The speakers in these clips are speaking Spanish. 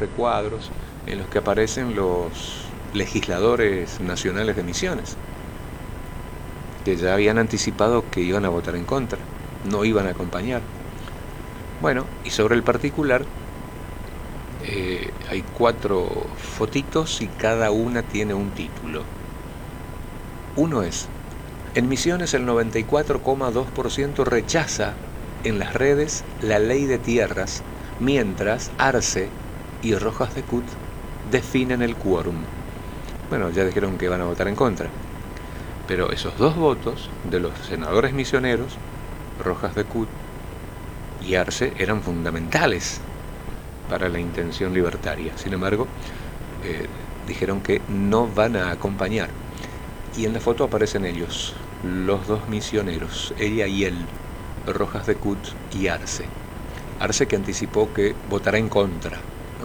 recuadros en los que aparecen los legisladores nacionales de Misiones, que ya habían anticipado que iban a votar en contra, no iban a acompañar. Bueno, y sobre el particular, hay 4 fotitos y cada una tiene un título. Uno es: en Misiones el 94,2% rechaza en las redes la ley de tierras, mientras Arce y Rojas de Cut definen el quórum. Bueno, ya dijeron que van a votar en contra, pero esos 2 votos de los senadores misioneros, Rojas de Cut y Arce, eran fundamentales para la intención libertaria. Sin embargo, dijeron que no van a acompañar. Y en la foto aparecen ellos, los 2 misioneros, ella y él, Rojas de Cut y Arce. Arce, que anticipó que votará en contra, ¿no?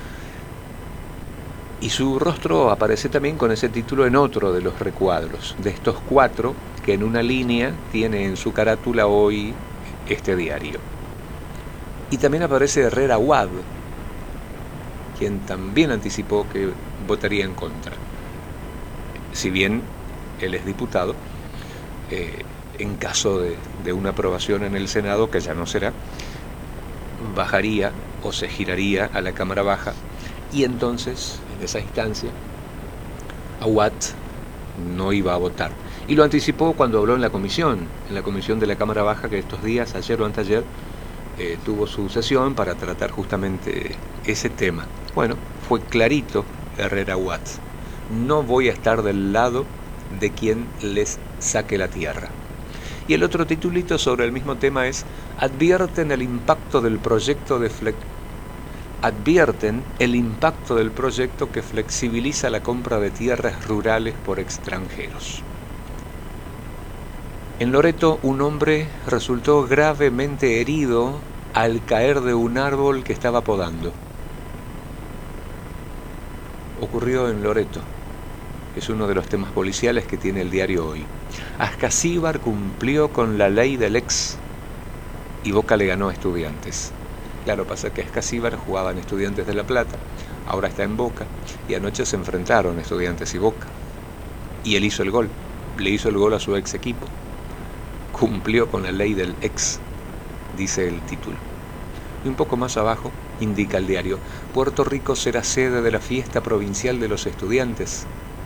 Y su rostro aparece también con ese título en otro de los recuadros, de estos 4 que en una línea tiene en su carátula hoy este diario. Y también aparece Herrera Wab, quien también anticipó que votaría en contra. Si bien él es diputado, en caso de una aprobación en el Senado, que ya no será, bajaría o se giraría a la Cámara Baja, y entonces, en esa instancia, Aguat no iba a votar. Y lo anticipó cuando habló en la comisión de la Cámara Baja, que estos días, ayer o anteayer, tuvo su sesión para tratar justamente ese tema. Bueno, fue clarito Herrera Aguat: no voy a estar del lado de quien les saque la tierra. Y el otro titulito sobre el mismo tema es: advierten el impacto del proyecto que flexibiliza la compra de tierras rurales por extranjeros. En Loreto, un hombre resultó gravemente herido al caer de un árbol que estaba podando. Ocurrió en Loreto. Es uno de los temas policiales que tiene el diario hoy. Ascasíbar cumplió con la ley del ex y Boca le ganó a Estudiantes. Claro, pasa que Ascasíbar jugaba en Estudiantes de La Plata, ahora está en Boca, y anoche se enfrentaron Estudiantes y Boca. Y él hizo el gol, le hizo el gol a su ex equipo. Cumplió con la ley del ex, dice el título. Y un poco más abajo indica el diario: Puerto Rico será sede de la fiesta provincial de los estudiantes.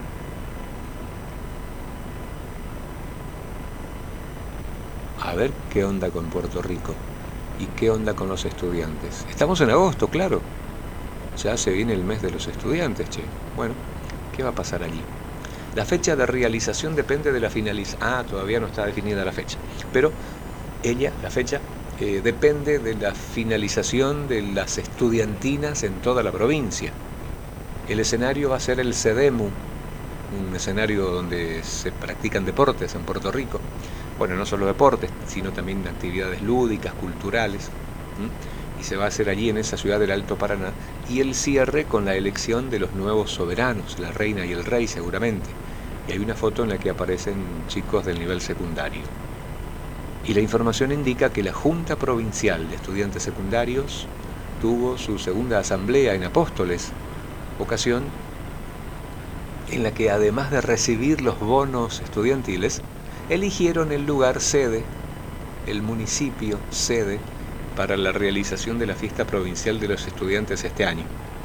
A ver qué onda con Puerto Rico y qué onda con los estudiantes. Estamos en agosto, claro. Ya se viene el mes de los estudiantes, che. Bueno, ¿qué va a pasar allí? La fecha de realización depende de la finalización. Todavía no está definida la fecha. Pero la fecha, depende de la finalización de las estudiantinas en toda la provincia. El escenario va a ser el CEDEMU, un escenario donde se practican deportes en Puerto Rico. Bueno, no solo deportes, sino también actividades lúdicas, culturales. Y se va a hacer allí en esa ciudad del Alto Paraná. Y el cierre con la elección de los nuevos soberanos, la reina y el rey seguramente. Y hay una foto en la que aparecen chicos del nivel secundario. Y la información indica que la Junta Provincial de Estudiantes Secundarios tuvo su segunda asamblea en Apóstoles, ocasión en la que, además de recibir los bonos estudiantiles, eligieron el lugar sede, el municipio sede, para la realización de la fiesta provincial de los estudiantes este año.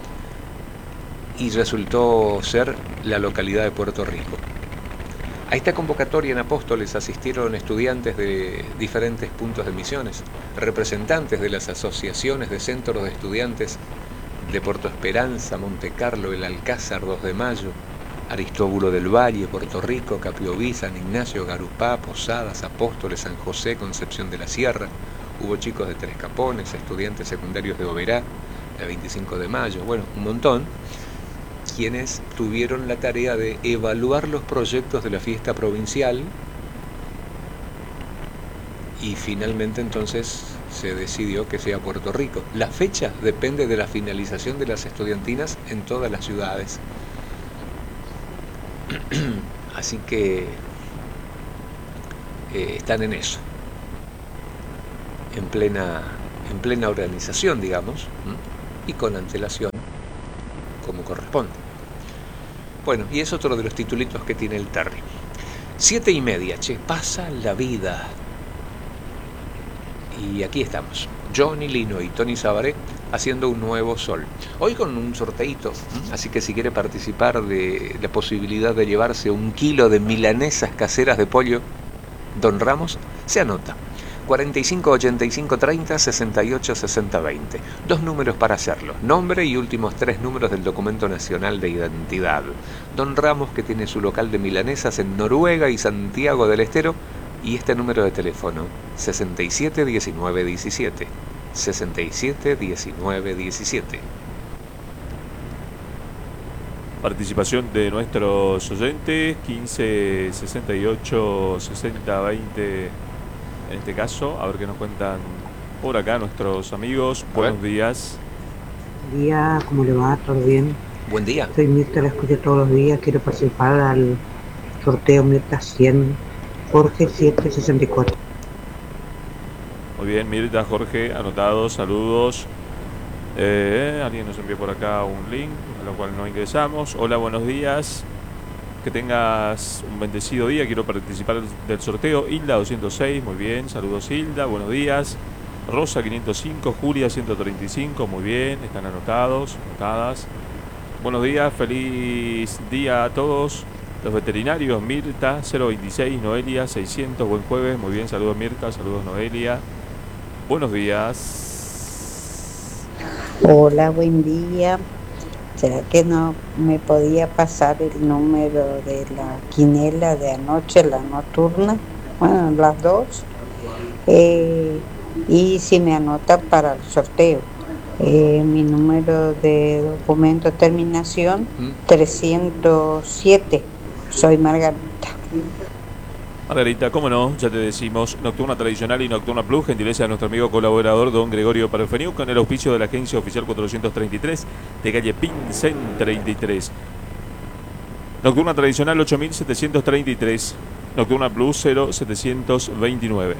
Y resultó ser la localidad de Puerto Rico. A esta convocatoria en Apóstoles asistieron estudiantes de diferentes puntos de Misiones, representantes de las asociaciones de centros de estudiantes de Puerto Esperanza, Monte Carlo, El Alcázar, 2 de Mayo, Aristóbulo del Valle, Puerto Rico, Capiobí, San Ignacio, Garupá, Posadas, Apóstoles, San José, Concepción de la Sierra. Hubo chicos de Tres Capones, estudiantes secundarios de Oberá, de 25 de Mayo, bueno, un montón, quienes tuvieron la tarea de evaluar los proyectos de la fiesta provincial, y finalmente entonces se decidió que sea Puerto Rico. La fecha depende de la finalización de las estudiantinas en todas las ciudades. Así que están en eso, en plena organización, digamos, y con antelación corresponde. Bueno, y es otro de los titulitos que tiene el Terry. 7:30, che, pasa la vida. Y aquí estamos, Johnny Lino y Tony Sabaré haciendo un nuevo sol. Hoy con un sorteito, así que si quiere participar de la posibilidad de llevarse 1 kilo de milanesas caseras de pollo Don Ramos, se anota. 45 85 30 68 60 20. 2 números para hacerlo. Nombre y últimos 3 números del documento nacional de identidad. Don Ramos, que tiene su local de milanesas en Noruega y Santiago del Estero, y este número de teléfono 67 19 17. 67 19 17. Participación de nuestros oyentes, 15 68 60 20 en este caso. A ver qué nos cuentan por acá nuestros amigos. Buenos días. Buen día, ¿cómo le va? ¿Todo bien? Buen día. Soy Mirta, la escucho todos los días. Quiero participar al sorteo Mirta 100, Jorge 764. Muy bien, Mirta, Jorge, anotados, saludos. Alguien nos envió por acá un link, a lo cual no ingresamos. Hola, buenos días. Que tengas un bendecido día. Quiero participar del sorteo. Hilda 206, muy bien. Saludos, Hilda, buenos días. Rosa 505, Julia 135, muy bien. Están anotados, anotadas. Buenos días, feliz día a todos. Los veterinarios, Mirta 026, Noelia 600, buen jueves. Muy bien, saludos Mirta, saludos Noelia. Buenos días. Hola, buen día. ¿Será que no me podía pasar el número de la quinela de anoche, la nocturna? Bueno, las dos. Y si me anota para el sorteo. Mi número de documento terminación 307. Soy Margarita. Margarita, cómo no, ya te decimos, Nocturna Tradicional y Nocturna Plus, gentileza de nuestro amigo colaborador don Gregorio Parfeniu, con el auspicio de la agencia oficial 433 de calle Pincén 33. Nocturna Tradicional 8733, Nocturna Plus 0729.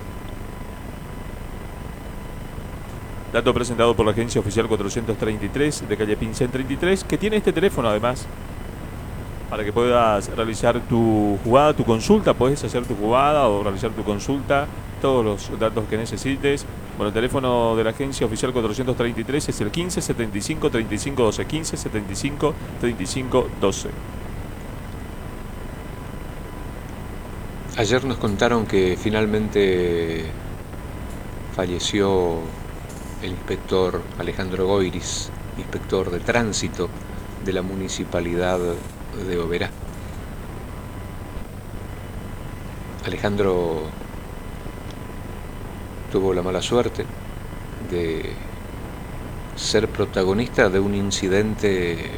Dato presentado por la agencia oficial 433 de calle Pincén 33, que tiene este teléfono además, para que puedas realizar tu jugada, tu consulta. Puedes hacer tu jugada o realizar tu consulta, todos los datos que necesites. Bueno, el teléfono de la agencia oficial 433 es el 15 75 35 12, 15 75 35 12. Ayer nos contaron que finalmente falleció el inspector Alejandro Goiris, inspector de tránsito de la municipalidad de Oberá. Alejandro tuvo la mala suerte de ser protagonista de un incidente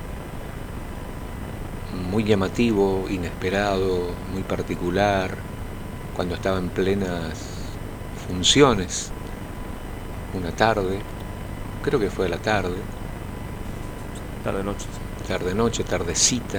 muy llamativo, inesperado, muy particular, cuando estaba en plenas funciones, una tarde, creo que fue a la tarde, tarde-noche, tardecita,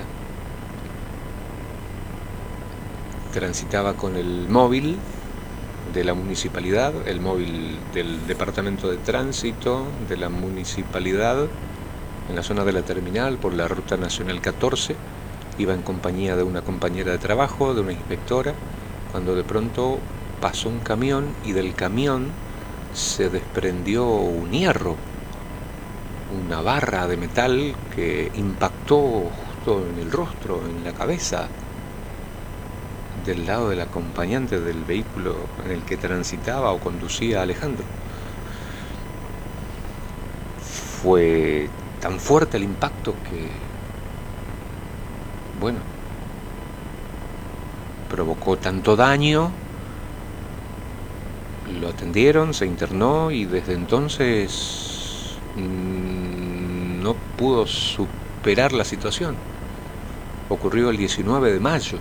transitaba con el móvil de la municipalidad, el móvil del departamento de tránsito de la municipalidad, en la zona de la terminal, por la ruta nacional 14, iba en compañía de una compañera de trabajo, de una inspectora, cuando de pronto pasó un camión y del camión se desprendió un hierro, una barra de metal que impactó justo en el rostro, en la cabeza del lado del acompañante del vehículo en el que transitaba o conducía Alejandro. Fue tan fuerte el impacto que, bueno, provocó tanto daño. Lo atendieron, se internó y desde entonces no pudo superar la situación. Ocurrió el 19 de mayo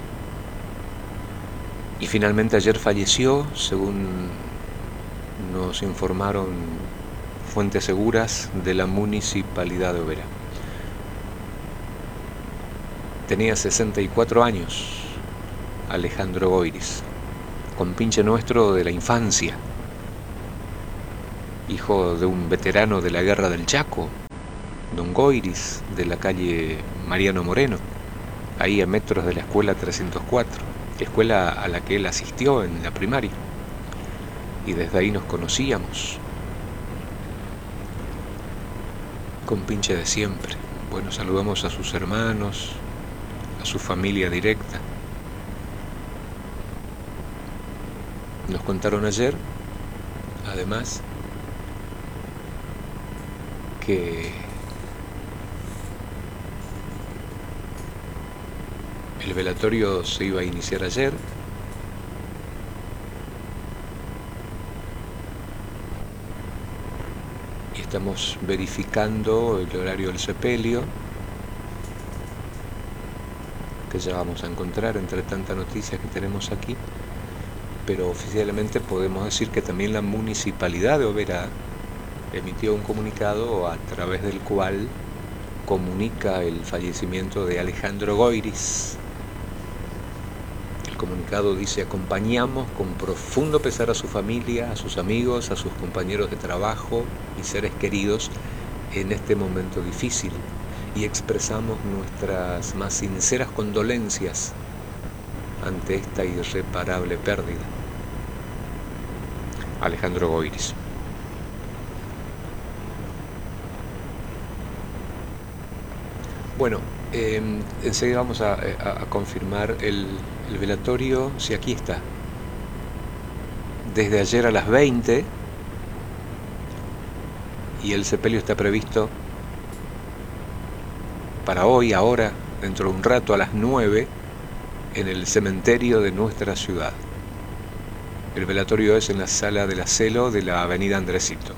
y finalmente ayer falleció, según nos informaron fuentes seguras de la municipalidad de Oberá. Tenía 64 años, Alejandro Goiris, compinche nuestro de la infancia, hijo de un veterano de la guerra del Chaco, Don Goiris, de la calle Mariano Moreno, ahí a metros de la escuela 304, escuela a la que él asistió en la primaria, y desde ahí nos conocíamos. Con pinche de siempre. Bueno, saludamos a sus hermanos, a su familia directa. Nos contaron ayer, además, que el velatorio se iba a iniciar ayer. Y estamos verificando el horario del sepelio, que ya vamos a encontrar entre tanta noticia que tenemos aquí. Pero oficialmente podemos decir que también la Municipalidad de Oberá emitió un comunicado a través del cual comunica el fallecimiento de Alejandro Goiris. El comunicado dice: acompañamos con profundo pesar a su familia, a sus amigos, a sus compañeros de trabajo y seres queridos en este momento difícil, y expresamos nuestras más sinceras condolencias ante esta irreparable pérdida. Alejandro Goiris. Bueno, enseguida vamos a confirmar el velatorio. Sí, aquí está. Desde ayer a las 20, y el sepelio está previsto para hoy, ahora, dentro de un rato, a las 9, en el cementerio de nuestra ciudad. El velatorio es en la sala del Acelo de la avenida Andresito.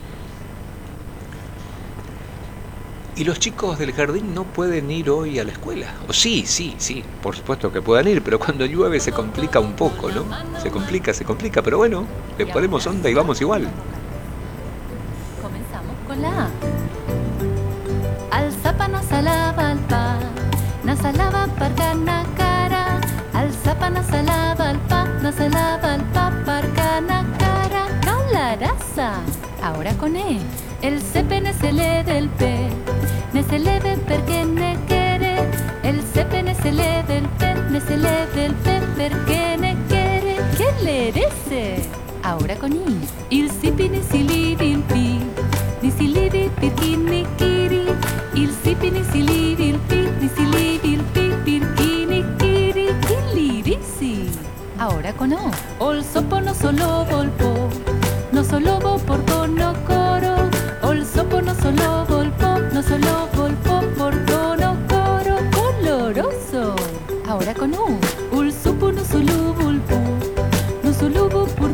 Y los chicos del jardín no pueden ir hoy a la escuela. O sí, por supuesto que puedan ir, pero cuando llueve se complica un poco, ¿no? Se complica, pero bueno, le ponemos onda y vamos igual. Comenzamos con la A. Alzapa nasalaba alpa, nasalaba pargana cara. Alzapa nasalaba alpa, nasalaba alpa pargana cara. Caularaza. Ahora con E. El sepe nesele del P. Neseleve perché ne quiere. El sepe nesele del P. Nesele del P perché ne quiere. ¿Qué le merece? Ahora con I. Il sipi nisilivi il pi. Nisilivi pirki nikiri. Il sipi nisilivi il pi. Nisilivi il pi pirki nikiri. Kilirisi. Ahora con O. Ol sopo no solo volpo. No solo vo porco no coro. Ol sopo no solo volpo. No solo volpo porco no coro. Coloroso. Ahora con U. Ul supo no solo volpo. No solo vo por